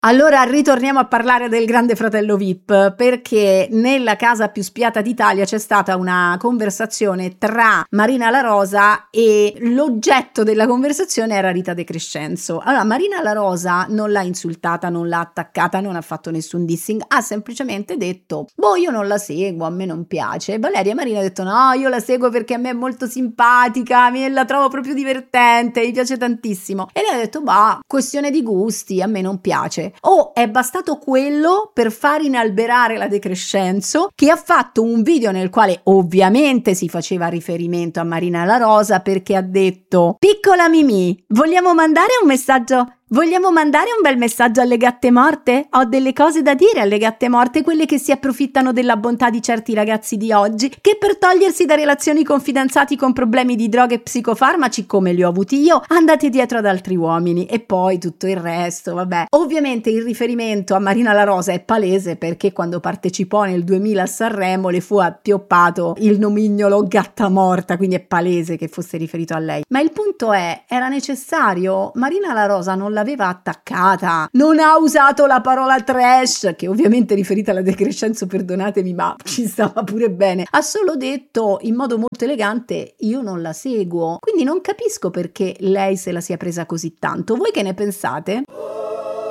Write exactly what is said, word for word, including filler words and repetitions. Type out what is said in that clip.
Allora ritorniamo a parlare del Grande Fratello V I P, perché nella casa più spiata d'Italia c'è stata una conversazione tra Marina La Rosa e l'oggetto della conversazione era Rita De Crescenzo. Allora Marina La Rosa non l'ha insultata, non l'ha attaccata, non ha fatto nessun dissing, ha semplicemente detto boh, io non la seguo, a me non piace. E Valeria Marina ha detto no, io la seguo perché a me è molto simpatica, me la trovo proprio divertente, mi piace tantissimo. E lei ha detto bah, questione di gusti, a me non piace. Oh, è bastato quello per far inalberare la De Crescenzo, che ha fatto un video nel quale ovviamente si faceva riferimento a Marina La Rosa, perché ha detto piccola Mimì, vogliamo mandare un messaggio Vogliamo mandare un bel messaggio alle gatte morte? Ho delle cose da dire alle gatte morte, quelle che si approfittano della bontà di certi ragazzi di oggi, che per togliersi da relazioni con fidanzati con problemi di droghe e psicofarmaci come li ho avuti io, andate dietro ad altri uomini. E poi tutto il resto, vabbè. Ovviamente il riferimento a Marina La Rosa è palese, perché quando partecipò nel duemila a Sanremo le fu appioppato il nomignolo gatta morta, quindi è palese che fosse riferito a lei. Ma il punto è, era necessario? Marina La Rosa non l'aveva attaccata, non ha usato la parola trash, che ovviamente riferita alla De Crescenzo, perdonatemi, ma ci stava pure bene. Ha solo detto in modo molto elegante io non la seguo, quindi non capisco perché lei se la sia presa così tanto. Voi che ne pensate?